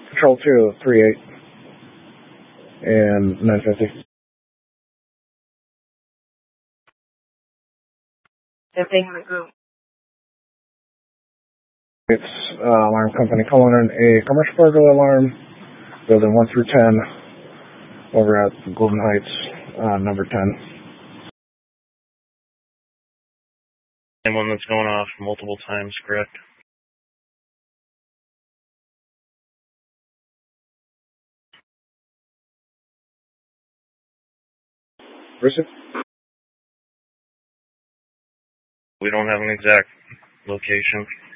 Control 238 and 950. Everything in the group. It's alarm company calling in a commercial burglary alarm, building 1 through 10, over at Golden Heights, number 10. And one that's going off multiple times, correct? Receive. We don't have an exact location.